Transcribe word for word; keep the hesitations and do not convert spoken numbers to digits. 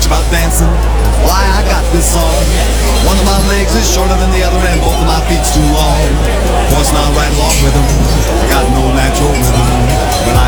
much about dancing, why I got this song. One of my legs is shorter than the other and both of my feet's too long.